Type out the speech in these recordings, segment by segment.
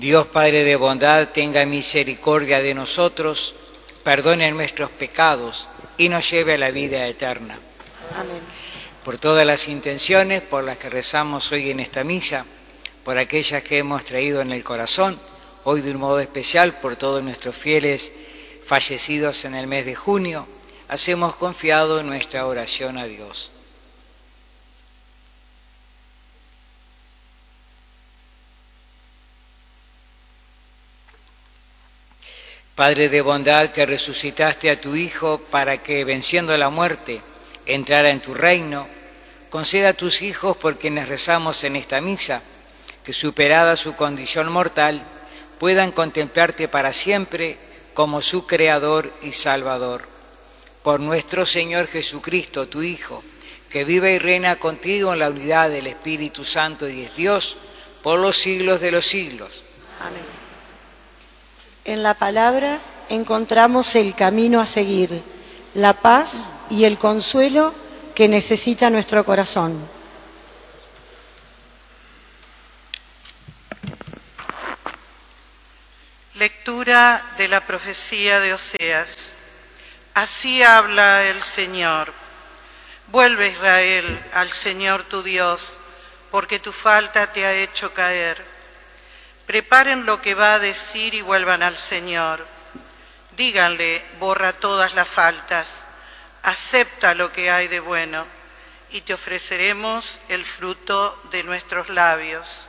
Dios Padre de bondad, tenga misericordia de nosotros, perdone nuestros pecados y nos lleve a la vida eterna. Amén. Por todas las intenciones por las que rezamos hoy en esta misa, por aquellas que hemos traído en el corazón, hoy de un modo especial por todos nuestros fieles fallecidos en el mes de junio, hacemos confiado nuestra oración a Dios. Padre de bondad, que resucitaste a tu Hijo para que, venciendo la muerte, entrara en tu reino, conceda a tus hijos, por quienes rezamos en esta misa, que superada su condición mortal, puedan contemplarte para siempre como su Creador y Salvador. Por nuestro Señor Jesucristo, tu Hijo, que vive y reina contigo en la unidad del Espíritu Santo y es Dios, por los siglos de los siglos. Amén. En la palabra encontramos el camino a seguir, la paz y el consuelo que necesita nuestro corazón. Lectura de la profecía de Oseas. Así habla el Señor. Vuelve, Israel, al Señor tu Dios, porque tu falta te ha hecho caer. Preparen lo que va a decir y vuelvan al Señor. Díganle, borra todas las faltas, acepta lo que hay de bueno, y te ofreceremos el fruto de nuestros labios.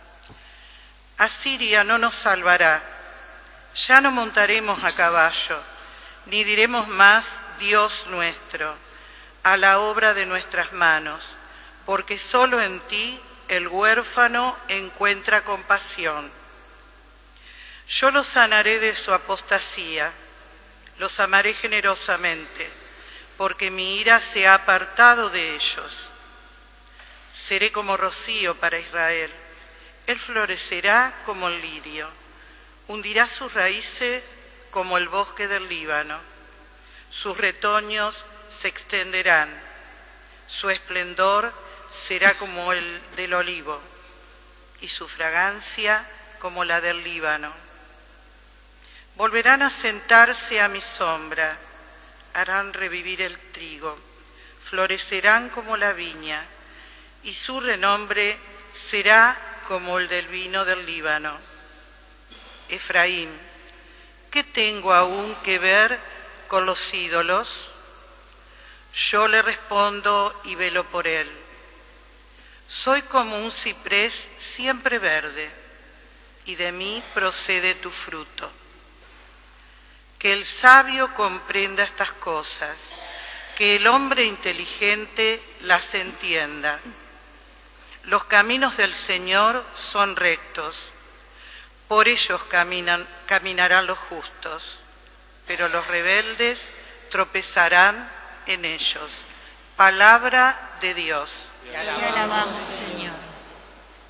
Asiria no nos salvará, ya no montaremos a caballo, ni diremos más Dios nuestro, a la obra de nuestras manos, porque solo en ti el huérfano encuentra compasión. Yo los sanaré de su apostasía, los amaré generosamente, porque mi ira se ha apartado de ellos. Seré como rocío para Israel, él florecerá como el lirio, hundirá sus raíces como el bosque del Líbano, sus retoños se extenderán, su esplendor será como el del olivo y su fragancia como la del Líbano. Volverán a sentarse a mi sombra, harán revivir el trigo, florecerán como la viña y su renombre será como el del vino del Líbano. Efraín, ¿qué tengo aún que ver con los ídolos? Yo le respondo y velo por él. Soy como un ciprés siempre verde, y de mí procede tu fruto. Que el sabio comprenda estas cosas, que el hombre inteligente las entienda. Los caminos del Señor son rectos, por ellos caminarán los justos, pero los rebeldes tropezarán en ellos. Palabra de Dios. Te alabamos, Señor.